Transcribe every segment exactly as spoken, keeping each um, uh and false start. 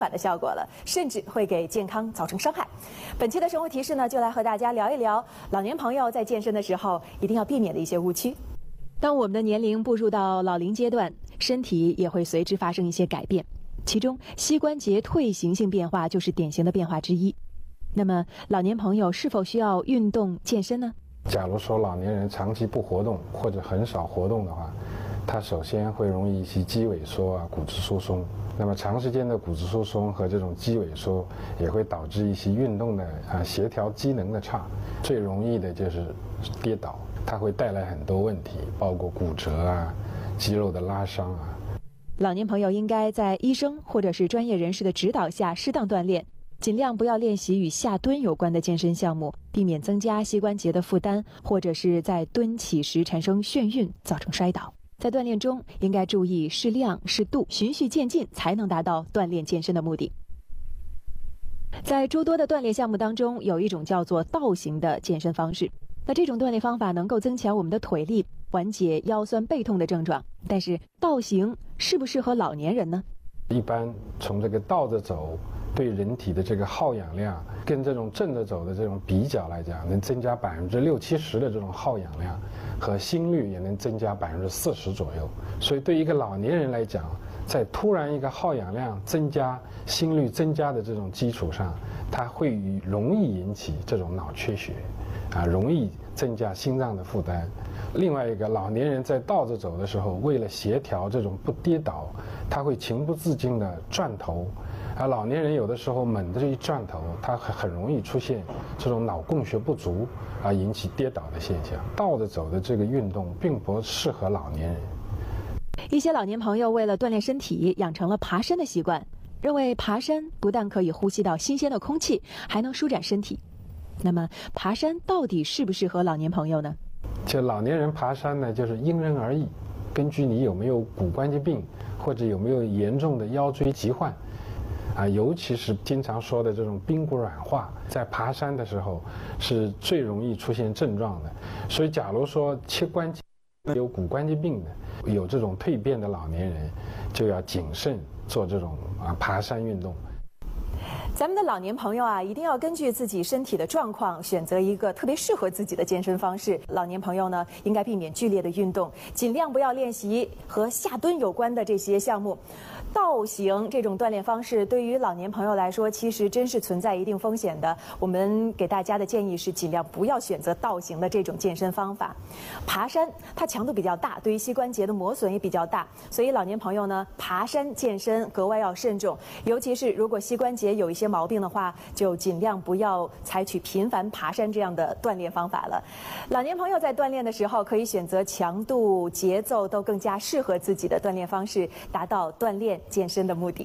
反的效果了，甚至会给健康造成伤害。本期的生活提示呢，就来和大家聊一聊老年朋友在健身的时候一定要避免的一些误区。当我们的年龄步入到老龄阶段，身体也会随之发生一些改变，其中膝关节退行性变化就是典型的变化之一。那么，老年朋友是否需要运动健身呢？ 假如说老年人长期不活动或者很少活动的话，他首先会容易一些肌萎缩啊、骨质疏松。那么长时间的骨质疏松和这种肌萎缩也会导致一些运动的啊协调机能的差，最容易的就是跌倒，它会带来很多问题，包括骨折啊、肌肉的拉伤啊。 老年朋友应该在医生或者是专业人士的指导下适当锻炼，尽量不要练习与下蹲有关的健身项目，避免增加膝关节的负担，或者是在蹲起时产生眩晕，造成摔倒。在锻炼中，应该注意适量、适度、循序渐进，才能达到锻炼健身的目的。在诸多的锻炼项目当中，有一种叫做倒行的健身方式。那这种锻炼方法能够增强我们的腿力，缓解腰酸背痛的症状。但是，倒行适不适合老年人呢？ 一般从这个倒着走，对人体的这个耗氧量跟这种正着走的这种比较来讲，能增加百分之六七十的这种耗氧量，和心率也能增加百分之四十左右。所以对一个老年人来讲，在突然一个耗氧量增加、心率增加的这种基础上，它会容易引起这种脑缺血，啊，容易增加心脏的负担。另外一个，老年人在倒着走的时候，为了协调这种不跌倒，他会情不自禁地转头。而老年人有的时候猛地一转头，他很很容易出现这种脑供血不足，而引起跌倒的现象。倒着走的这个运动并不适合老年人。 一些老年朋友为了锻炼身体，养成了爬山的习惯，认为爬山不但可以呼吸到新鲜的空气，还能舒展身体。那么，爬山到底适不适合老年朋友呢？ 这老年人爬山呢，就是因人而异，根据你有没有骨关节病，或者有没有严重的腰椎疾患。啊，尤其是经常说的这种髌骨软化，在爬山的时候是最容易出现症状的。所以，假如说膝关节有骨关节病的，有这种蜕变的老年人，就要谨慎做这种啊爬山运动。 咱们的老年朋友啊，一定要根据自己身体的状况，选择一个特别适合自己的健身方式。老年朋友呢，应该避免剧烈的运动，尽量不要练习和下蹲有关的这些项目。倒行这种锻炼方式对于老年朋友来说，其实真是存在一定风险的。我们给大家的建议是，尽量不要选择倒行的这种健身方法。爬山它强度比较大，对于膝关节的磨损也比较大，所以老年朋友呢，爬山健身格外要慎重。尤其是如果膝关节有一些毛病的话，就尽量不要采取频繁爬山这样的锻炼方法了。老年朋友在锻炼的时候，可以选择强度、节奏都更加适合自己的锻炼方式，达到锻炼健身的目的。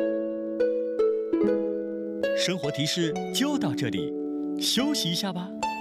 生活提示就到这里，休息一下吧。